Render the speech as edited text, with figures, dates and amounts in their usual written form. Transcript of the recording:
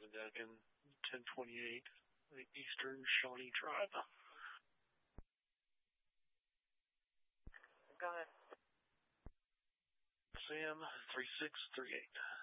Duncan, 1028, the Eastern Shawnee Tribe. Go ahead. Sam, 3638.